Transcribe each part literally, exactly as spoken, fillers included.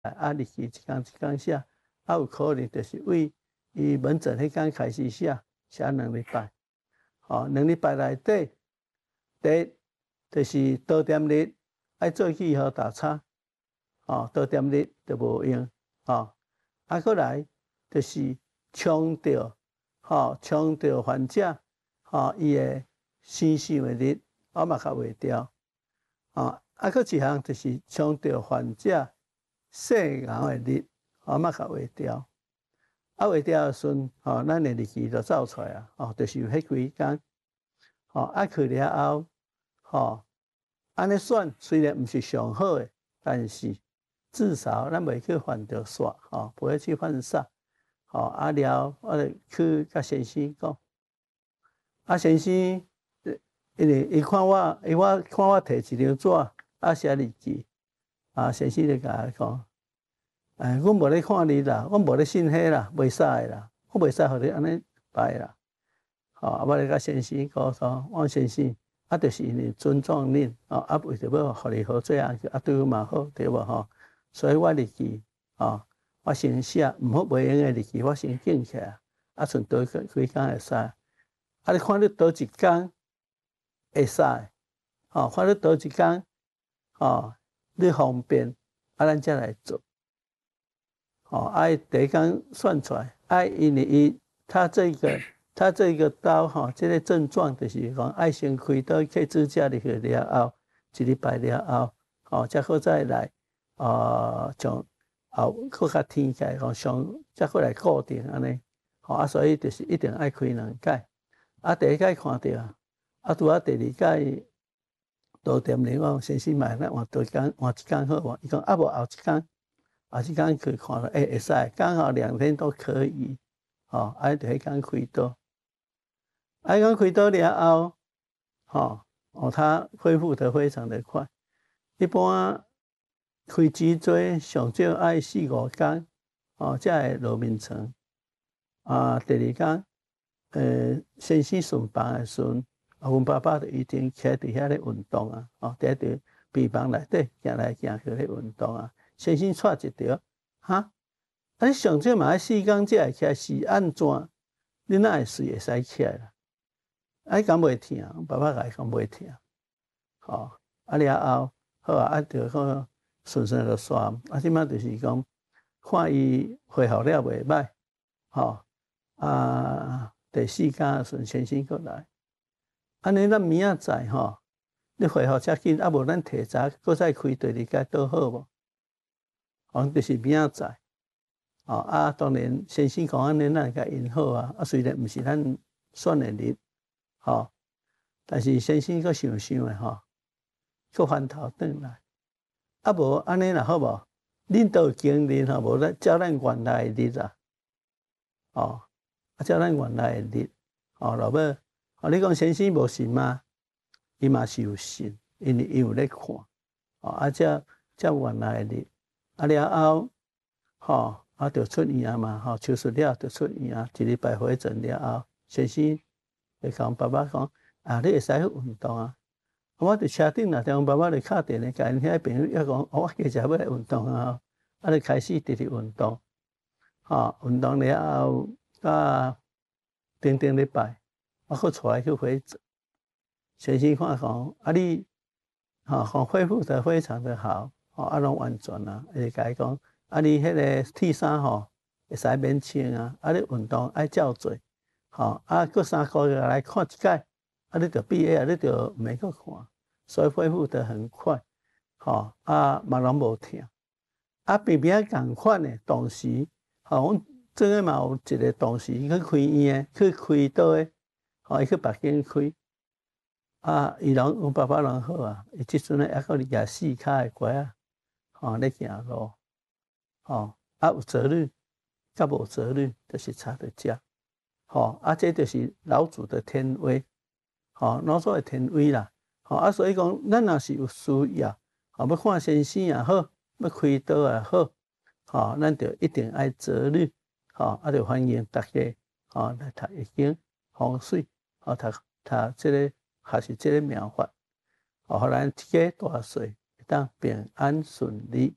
啊，日期一天一天写，啊有可能就是为伊门诊迄天开始写，写两礼拜，吼、哦，两礼拜内底，第一就是多点日爱做记号打叉，哦，多点日就无用，哦，啊，过来就是强调，吼、哦，强调患者，吼、哦，伊诶生想诶日，我嘛较袂调，哦，啊，搁一项就是强调患者细熬诶日，我嘛较袂调。啊，画条的时阵，吼，咱的日期就走出来啊，吼，就是有迄几天，吼，啊去了后，吼，安尼选虽然毋是上好的，但是至少咱袂去犯着煞，吼，不会去犯煞，吼，啊了，我就去甲先生讲，啊先生，因为伊看我，伊我看我摕一张纸，啊写日期，啊先生就甲我讲，哎，阮无咧看你啦，阮无咧信迄啦，袂使啦。我袂使互你安尼摆啦，吼、哦！我咧甲先生讲说，王先生，啊，就是因为尊重恁，哦，啊，为着要互你好做下去，啊，对我嘛好，对无吼？所以我日记，哦，我先写，毋好袂用诶日记，我先记起来，啊，剩多几几工会使。啊，你看你倒一工会使，吼、哦，看你倒一工，哦，你方便，啊，咱才来做。哦，爱第一天算出来，爱因为伊他这个他这个刀哈，这个症状就是讲爱先开刀去支架入去了后，一礼拜了后，哦，再好再来，啊，从后搁较天起来，讲上再过来固定安尼，吼啊，所以就是一定爱开两届，啊，第一届看到，啊，拄啊第二届多点零，我先生买咱换多工换一工好无？伊讲啊无后一工。啊，这刚去看了，哎、欸，会使，刚好两天都可以，哦，啊，就迄天开刀，啊，刚开刀了后，哦，哦，他恢复得非常的快，一般开脊椎上少爱四五天，哦，才会落面床，啊，第二天，呃，先生顺房的时阵，啊，阮爸爸就一定徛伫遐咧运动啊，哦，伫伫病房内底行来行去咧运动啊。先生带一条，哈，啊！你上少嘛爱四工才会起来，是安怎？你哪会随会使起来啦？啊，伊讲袂疼，爸爸甲伊讲袂疼，吼、哦，啊了后，好啊，啊着好顺顺就煞，啊，即摆就是讲，看伊恢复了袂歹，吼、哦，啊，第四工的时阵先生过来，安尼咱明仔载吼，你恢复遮紧，啊无咱提早搁再开第二届倒好无？哦，就是明仔载，哦啊，当然先生讲安尼，咱甲因好啊。啊，虽然毋是咱选的日，吼、哦，但是先生阁想想诶，吼，阁翻头转来，啊无安尼若好无？恁都有经历吼，无咱照咱原来的日啊，哦，啊照咱原来的日，哦，落尾，哦，你讲先生无信吗？伊嘛是有信，因为伊有咧看，哦，啊，照照原来的日。啊了后，吼，啊，就出院嘛，吼，手术了就出院，一礼拜回诊了后，先生会讲爸爸讲，啊，你会使去运动啊。我伫车顶啦，听爸爸咧敲电咧，甲因遐朋友也讲，哦，我家实要来运动啊，啊，就开始直直运动，吼，运动了后，到顶顶礼拜，我搁出来去回诊，先生看讲，啊你，吼，讲恢复得非常的好。哦，啊，拢完全啊，会甲伊讲，啊，你迄个 T 衫吼，会使免穿啊，啊，你运动爱照做，吼，啊，过三个月来看一届，啊，你着毕业啊，你着免去看，所以恢复得很快，吼，啊，嘛拢无疼，啊，偏偏共款诶，当时，吼，阮做个嘛有一个同事去开院诶，去开刀诶，吼，伊去北京开。啊，伊人阮爸爸人好啊，伊即阵咧还阁举四骹诶拐啊，吼咧行路，吼啊有责任，甲无责任就是差在遮，吼啊这就是老祖的天威，吼老祖的天威啦，吼啊所以讲咱若是有需要，吼要看先生也好，要开刀也好，吼咱着一定爱责任，吼啊着欢迎大家，吼来读易经风水，吼读读即个。还是这个妙法，哦，互咱一家大细会当平安顺利。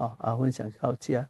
哦，啊，分享到这。